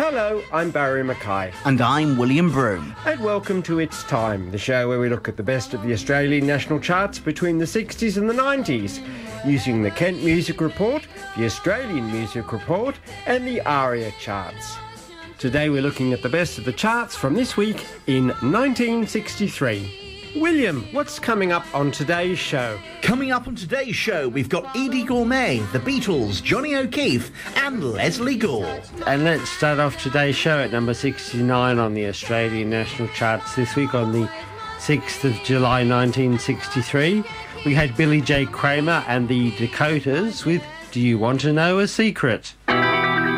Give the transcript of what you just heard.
Hello, I'm Barry Mackay. And I'm William Broome. And welcome to It's Time, the show where we look at the best of the Australian national charts between the 60s and the 90s, using the Kent Music Report, the Australian Music Report, and the ARIA charts. Today we're looking at the best of the charts from this week in 1963. William, what's coming up on today's show? Coming up on today's show, we've got Edie Gourmet, The Beatles, Johnny O'Keefe and Leslie Gore. And let's start off today's show at number 69 on the Australian national charts this week on the 6th of July 1963. We had Billy J. Kramer and the Dakotas with Do You Want to Know a Secret?